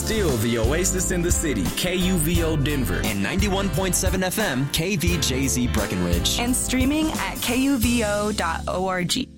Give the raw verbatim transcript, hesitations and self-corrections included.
still the oasis in the city, K U V O Denver. And ninety-one point seven F M, K V J Z Breckenridge. And streaming at K U V O dot org.